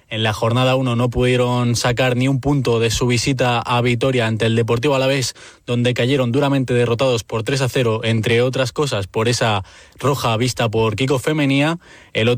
En la jornada 1 no pudieron sacar ni un punto de su visita a Vitoria ante el Deportivo Alavés, donde cayeron duramente derrotados por 3-0, entre otras cosas por esa roja vista por Kiko Femenía. El